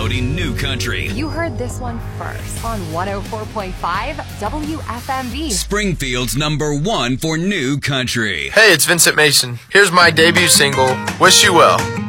downloading New Country. You heard this one first on 104.5 WFMV. Springfield's #1 for New Country. Hey, it's Vincent Mason. Here's my debut single, Wish You Well.